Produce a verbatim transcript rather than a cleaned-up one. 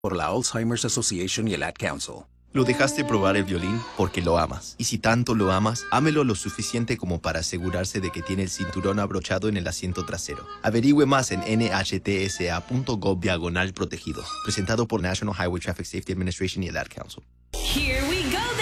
por la Alzheimer's Association y el Ad Council. Lo dejaste probar el violín porque lo amas. Y si tanto lo amas, ámelo lo suficiente como para asegurarse de que tiene el cinturón abrochado en el asiento trasero. Averigüe más en N H T S A punto gov diagonal protegido. Presentado por National Highway Traffic Safety Administration y el Ad Council. Here we go.